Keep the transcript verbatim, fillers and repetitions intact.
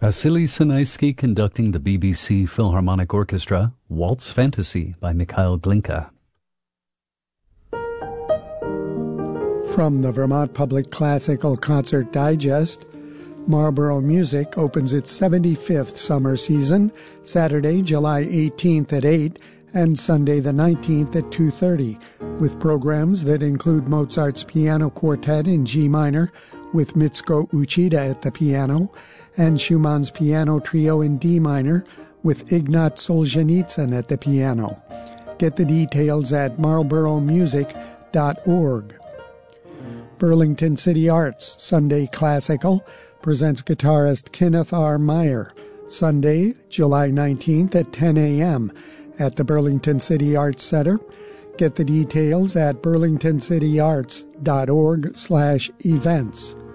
Vasily Sinaisky conducting the B B C Philharmonic Orchestra, Waltz Fantasy by Mikhail Glinka. From the Vermont Public Classical Concert Digest, Marlborough Music opens its seventy-fifth summer season, Saturday, July eighteenth at eight and Sunday the nineteenth at two thirty, with programs that include Mozart's Piano Quartet in G minor with Mitsuko Uchida at the piano, and Schumann's Piano Trio in D minor with Ignat Solzhenitsyn at the piano. Get the details at marlborough music dot org. Burlington City Arts Sunday Classical presents guitarist Kenneth R. Meyer, Sunday, July nineteenth at ten a.m. at the Burlington City Arts Center. Get the details at burlington city arts dot org slash events.